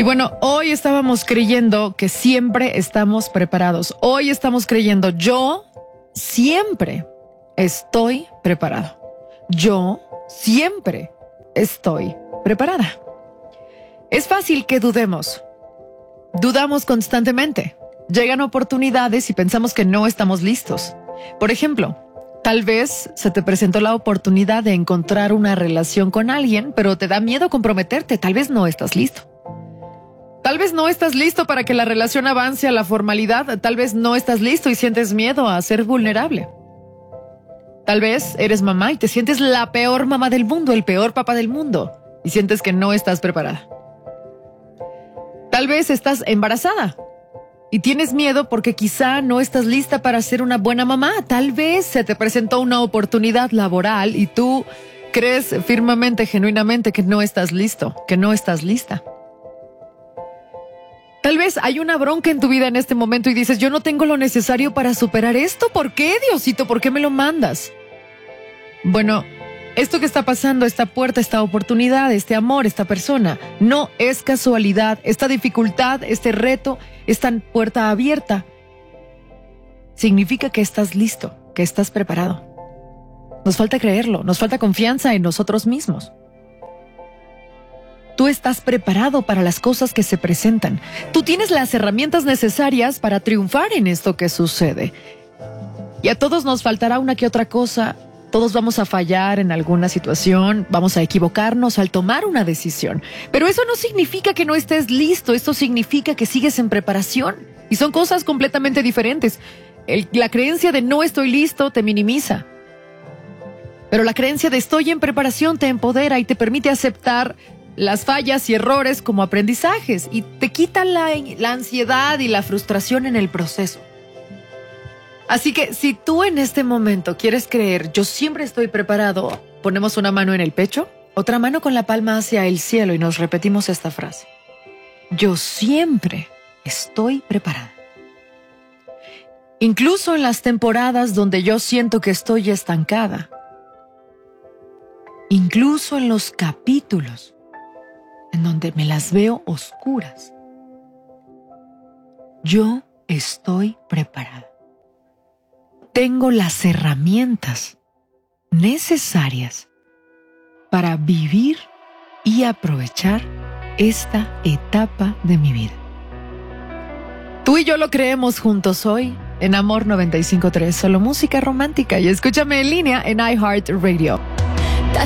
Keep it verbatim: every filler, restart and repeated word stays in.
Y bueno, hoy estábamos creyendo que siempre estamos preparados. Hoy estamos creyendo, yo siempre estoy preparado. Yo siempre estoy preparada. Es fácil que dudemos. Dudamos constantemente. Llegan oportunidades y pensamos que no estamos listos. Por ejemplo, tal vez se te presentó la oportunidad de encontrar una relación con alguien, pero te da miedo comprometerte. Tal vez no estás listo. Tal vez no estás listo para que la relación avance a la formalidad. Tal vez no estás listo y sientes miedo a ser vulnerable. Tal vez eres mamá y te sientes la peor mamá del mundo, el peor papá del mundo, y sientes que no estás preparada. Tal vez estás embarazada y tienes miedo porque quizá no estás lista para ser una buena mamá. Tal vez se te presentó una oportunidad laboral y tú crees firmemente, genuinamente que no estás listo, que no estás lista. Tal vez hay una bronca en tu vida en este momento y dices, yo no tengo lo necesario para superar esto. ¿Por qué, Diosito? ¿Por qué me lo mandas? Bueno, esto que está pasando, esta puerta, esta oportunidad, este amor, esta persona, no es casualidad. Esta dificultad, este reto, esta puerta abierta, significa que estás listo, que estás preparado. Nos falta creerlo, nos falta confianza en nosotros mismos. Tú estás preparado para las cosas que se presentan. Tú tienes las herramientas necesarias para triunfar en esto que sucede. Y a todos nos faltará una que otra cosa. Todos vamos a fallar en alguna situación, vamos a equivocarnos al tomar una decisión. Pero eso no significa que no estés listo, esto significa que sigues en preparación. Y son cosas completamente diferentes. El, la creencia de no estoy listo te minimiza. Pero la creencia de estoy en preparación te empodera y te permite aceptar las fallas y errores como aprendizajes y te quita la, la ansiedad y la frustración en el proceso. Así que si tú en este momento quieres creer, yo siempre estoy preparado, ponemos una mano en el pecho, otra mano con la palma hacia el cielo y nos repetimos esta frase. Yo siempre estoy preparada. Incluso en las temporadas donde yo siento que estoy estancada. Incluso en los capítulos en donde me las veo oscuras. Yo estoy preparada. Tengo las herramientas necesarias para vivir y aprovechar esta etapa de mi vida. Tú y yo lo creemos juntos hoy en Amor noventa y cinco punto tres, solo música romántica, y escúchame en línea en iHeartRadio.